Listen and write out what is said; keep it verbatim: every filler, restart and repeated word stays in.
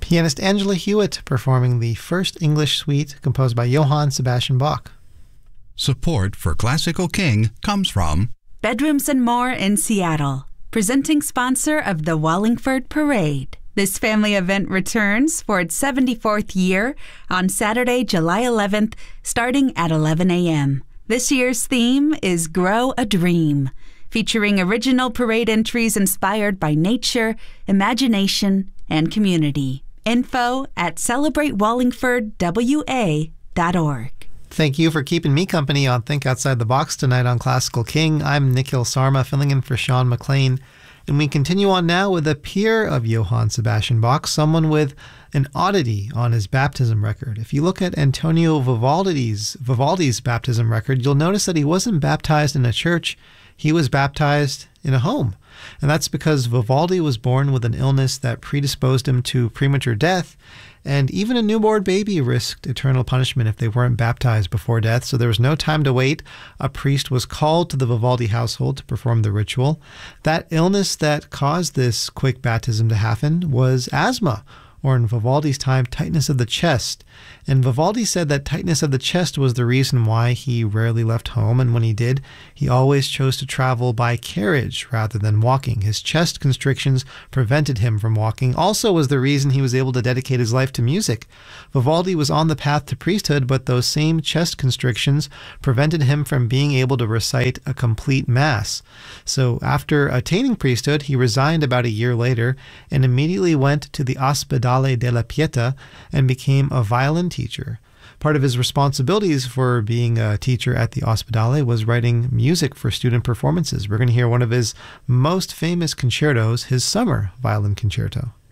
Pianist Angela Hewitt performing the first English suite composed by Johann Sebastian Bach. Support for Classical King comes from Bedrooms and More in Seattle, presenting sponsor of the Wallingford Parade. This family event returns for its seventy-fourth year on Saturday, July eleventh, starting at eleven a.m. This year's theme is Grow a Dream, featuring original parade entries inspired by nature, imagination, and community. Info at celebrate wallingford w a dot org. Thank you for keeping me company on Think Outside the Box tonight on Classical King. I'm Nikhil Sarma, filling in for Sean McLean. And we continue on now with a peer of Johann Sebastian Bach, someone with an oddity on his baptism record. If you look at Antonio Vivaldi's, Vivaldi's baptism record, you'll notice that he wasn't baptized in a church. He was baptized in a home. And that's because Vivaldi was born with an illness that predisposed him to premature death. And even a newborn baby risked eternal punishment if they weren't baptized before death, so there was no time to wait. A priest was called to the Vivaldi household to perform the ritual. That illness that caused this quick baptism to happen was asthma, or in Vivaldi's time, tightness of the chest. And Vivaldi said that tightness of the chest was the reason why he rarely left home, and when he did, he always chose to travel by carriage rather than walking. His chest constrictions prevented him from walking. Also was the reason he was able to dedicate his life to music. Vivaldi was on the path to priesthood, but those same chest constrictions prevented him from being able to recite a complete mass. So after attaining priesthood, he resigned about a year later and immediately went to the Ospedale della Pietà and became a violin teacher. Part of his responsibilities for being a teacher at the Ospedale was writing music for student performances. We're going to hear one of his most famous concertos, his Summer Violin Concerto.